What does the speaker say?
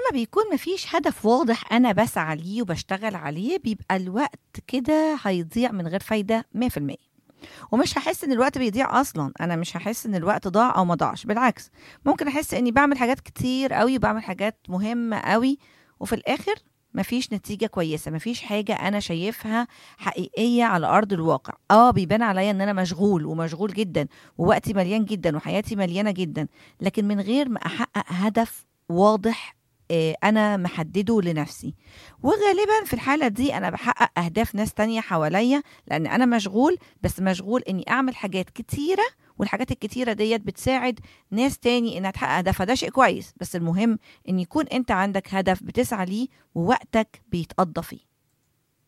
لما بيكون مفيش هدف واضح أنا بسعى ليه وبشتغل عليه، بيبقى الوقت كده هيضيع من غير فايدة 100%. ومش هحس ان الوقت بيضيع اصلا، انا مش هحس ان الوقت ضاع او ما ضاعش، بالعكس ممكن احس اني بعمل حاجات كتير قوي وبعمل حاجات مهمة قوي، وفي الاخر مفيش نتيجة كويسة، مفيش حاجة أنا شايفها حقيقية على أرض الواقع. بيبان عليا إن أنا مشغول ومشغول جدا، ووقتي مليان جدا وحياتي مليانة جدا، لكن من غير ما أحقق هدف واضح أنا محدده لنفسي. وغالبا في الحالة دي أنا بحقق أهداف ناس تانية حواليا، لأن أنا مشغول، بس مشغول إني أعمل حاجات كتيرة، والحاجات الكتيرة ديت بتساعد ناس تاني إنها تحقق هدفها. ده شيء كويس، بس المهم إن يكون أنت عندك هدف بتسعى ليه ووقتك بيتقضى فيه.